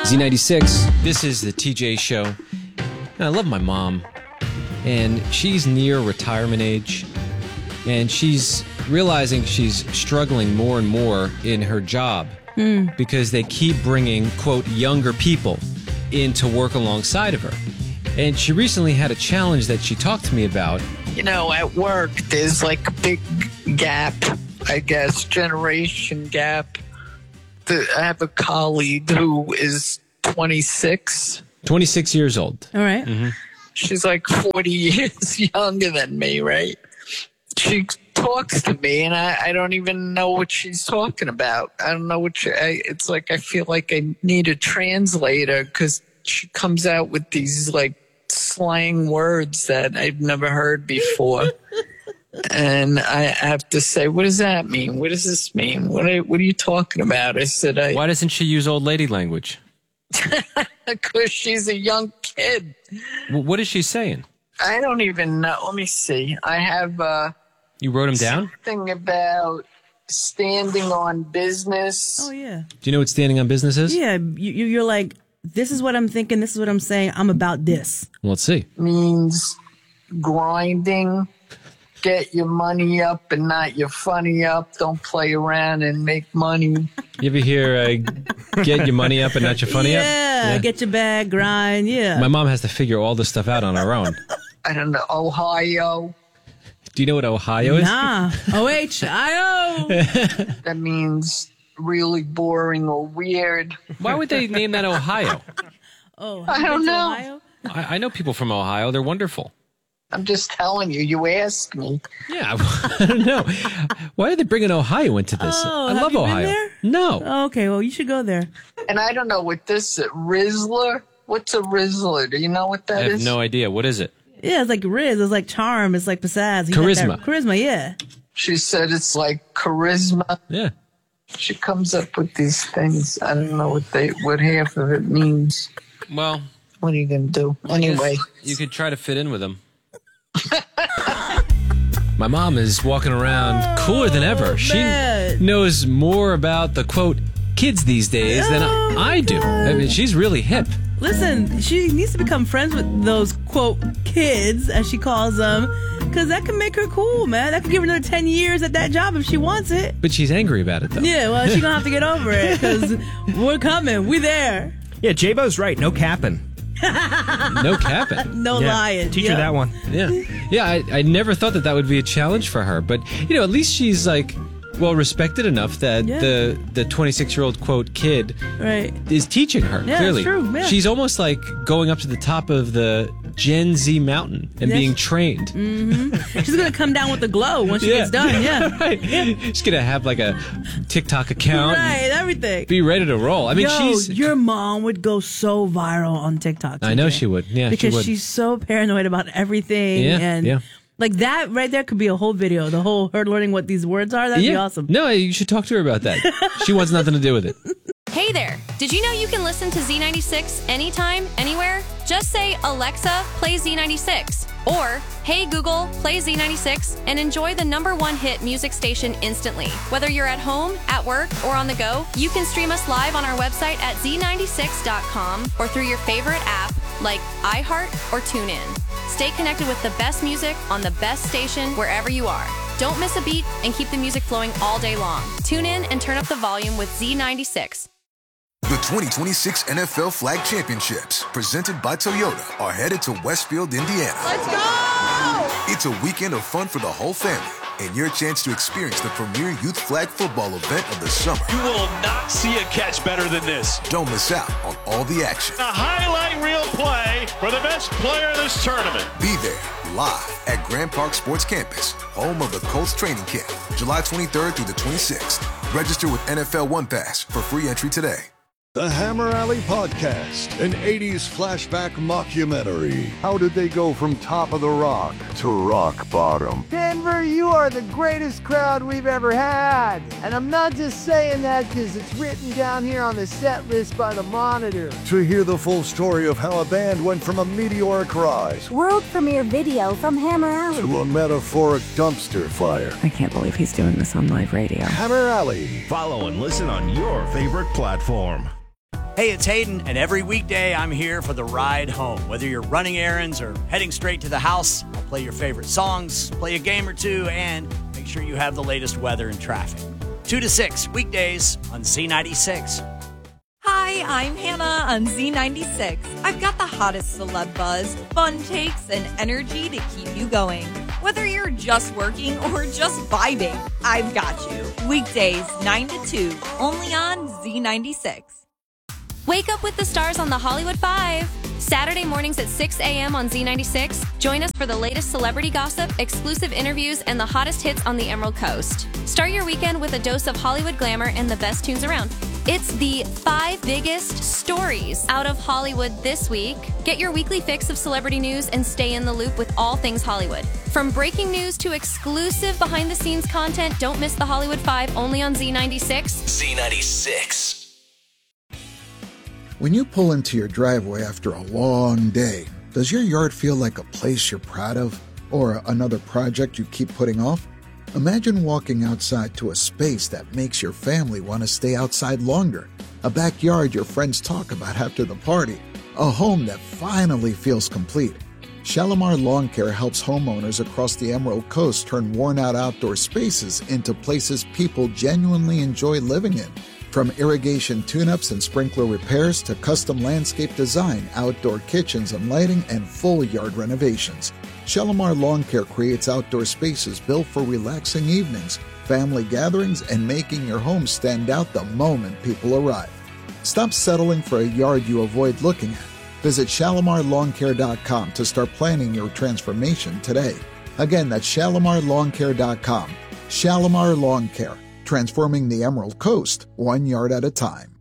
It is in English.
Z96, this is the TJ Show. And I love my mom. And she's near retirement age. And she's realizing she's struggling more and more in her job because they keep bringing, quote, younger people in to work alongside of her. And she recently had a challenge that she talked to me about. You know, at work, there's like a big gap, I guess, generation gap. I have a colleague who is 26. 26 years old. All right. Mm-hmm. She's like 40 years younger than me, right? She talks to me, and I don't even know what she's talking about. I don't know what it's like I feel like I need a translator because she comes out with these, like, slang words that I've never heard before. And I have to say, what does that mean? What does this mean? What are you talking about? I said, why doesn't she use old lady language? Because she's a young kid. What is she saying? I don't even know. Let me see. I have you wrote them down? Something about standing on business. Oh, yeah. Do you know what standing on business is? Yeah, you're like, this is what I'm thinking, this is what I'm saying, I'm about this. Well, let's see. Means grinding, get your money up and not your funny up, don't play around and make money. You ever hear get your money up and not your funny up? Yeah, get your bag, grind, yeah. My mom has to figure all this stuff out on her own. I don't know, Ohio. Do you know what Ohio is? Nah, O-H-I-O. That means really boring or weird. Why would they name that Ohio? Oh, I don't know. Ohio? I know people from Ohio. They're wonderful. I'm just telling you. You asked me. Yeah, I don't know. Why did they bring in Ohio into this? Oh, I have love you been Ohio. there? No. Oh, okay, well, you should go there. And I don't know what this is. Rizzler? What's a Rizzler? Do you know what that I have is? no idea. What is it? Yeah, it's like Riz, it's like charm, it's like pizzazz. Charisma. Charisma, yeah. She said it's like charisma. Yeah. She comes up with these things. I don't know what half of it means. Well, what are you going to do? Anyway. You could try to fit in with them. My mom is walking around cooler than ever. She knows more about the, quote, kids these days than I do. I mean, she's really hip. Listen, she needs to become friends with those, quote, kids, as she calls them, because that can make her cool, man. That could give her another 10 years at that job if she wants it. But she's angry about it, though. Yeah, well, she's going to have to get over it, because we're coming. We there. Yeah, J-Bo's right. No capping. No capping. No lying. Teach her that one. Yeah. Yeah, I never thought that would be a challenge for her. But, you know, at least she's, like, well respected enough that the 26-year-old, quote, kid is teaching her, clearly. That's true. Yeah. She's almost like going up to the top of the Gen Z mountain and being trained. Mm-hmm. She's going to come down with the glow once she gets done, Right. She's going to have like a TikTok account. Right, everything. Be ready to roll. I mean, your mom would go so viral on TikTok today. I know she would. Yeah, because she would. she's so paranoid about everything. Yeah. Like that right there could be a whole video. The whole her learning what these words are. That'd be awesome. No, you should talk to her about that. She wants nothing to do with it. Hey there. Did you know you can listen to Z96 anytime, anywhere? Just say, Alexa, play Z96. Or, hey Google, play Z96 and enjoy the #1 hit music station instantly. Whether you're at home, at work, or on the go, you can stream us live on our website at z96.com or through your favorite app like iHeart or TuneIn. Stay connected with the best music on the best station wherever you are. Don't miss a beat and keep the music flowing all day long. Tune in and turn up the volume with Z96. The 2026 NFL Flag Championships, presented by Toyota, are headed to Westfield, Indiana. Let's go! It's a weekend of fun for the whole family and your chance to experience the premier youth flag football event of the summer. You will not see a catch better than this. Don't miss out on all the action. A highlight reel play for the best player in this tournament. Be there live at Grand Park Sports Campus, home of the Colts training camp, July 23rd through the 26th. Register with NFL One Pass for free entry today. The Hammer Alley Podcast, an 80s flashback mockumentary. How did they go from top of the rock to rock bottom? Denver, you are the greatest crowd we've ever had. And I'm not just saying that because it's written down here on the set list by the Monitor. To hear the full story of how a band went from a meteoric rise, world premiere video from Hammer Alley, to a metaphoric dumpster fire. I can't believe he's doing this on live radio. Hammer Alley. Follow and listen on your favorite platform. Hey, it's Hayden, and every weekday I'm here for the ride home. Whether you're running errands or heading straight to the house, I'll play your favorite songs, play a game or two, and make sure you have the latest weather and traffic. 2 to 6, weekdays on Z96. Hi, I'm Hannah on Z96. I've got the hottest celeb buzz, fun takes, and energy to keep you going. Whether you're just working or just vibing, I've got you. Weekdays 9 to 2, only on Z96. Wake up with the stars on the Hollywood 5. Saturday mornings at 6 a.m. on Z96. Join us for the latest celebrity gossip, exclusive interviews, and the hottest hits on the Emerald Coast. Start your weekend with a dose of Hollywood glamour and the best tunes around. It's the 5 biggest stories out of Hollywood this week. Get your weekly fix of celebrity news and stay in the loop with all things Hollywood. From breaking news to exclusive behind-the-scenes content, don't miss the Hollywood 5 only on Z96. Z96. When you pull into your driveway after a long day, does your yard feel like a place you're proud of or another project you keep putting off? Imagine walking outside to a space that makes your family want to stay outside longer, a backyard your friends talk about after the party, a home that finally feels complete. Shalimar Lawn Care helps homeowners across the Emerald Coast turn worn-out outdoor spaces into places people genuinely enjoy living in. From irrigation tune-ups and sprinkler repairs to custom landscape design, outdoor kitchens and lighting, and full yard renovations, Shalimar Lawn Care creates outdoor spaces built for relaxing evenings, family gatherings, and making your home stand out the moment people arrive. Stop settling for a yard you avoid looking at. Visit ShalimarLawnCare.com to start planning your transformation today. Again, that's ShalimarLawnCare.com. Shalimar Lawn Care, transforming the Emerald Coast 1 yard at a time.